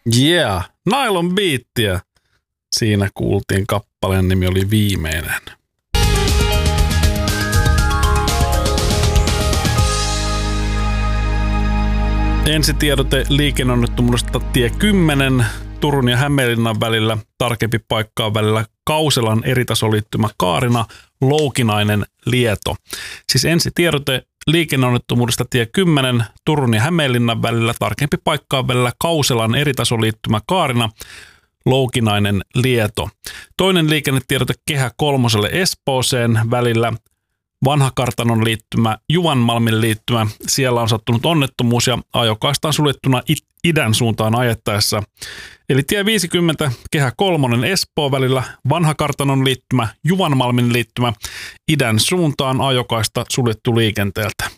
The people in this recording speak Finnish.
Yeah, Nylon Beatia. Siinä kuultiin, kappaleen nimi oli Viimeinen. Ensitiedote liikenneonnettomuudesta tie 10 Turun ja Hämeenlinnan välillä, tarkempi paikkaa välillä Kauselan eritasoliittymä Kaarina, Loukinainen, Lieto. Siis ensitiedote liikenneonnettomuudesta tie 10 Turun ja Hämeenlinnan välillä, tarkempi paikkaa välillä Kauselan eritasoliittymä Kaarina, Loukinainen, Lieto. Toinen liikennetiedote Kehä kolmoselle Espooseen välillä Vanhakartanon liittymä, Juanmalmin liittymä. Siellä on sattunut onnettomuus ja ajokaista on suljettuna idän suuntaan ajettaessa. Eli tie 50, Kehä kolmonen Espoo välillä Vanhakartanon liittymä, Juanmalmin liittymä, idän suuntaan ajokaista suljettu liikenteeltä.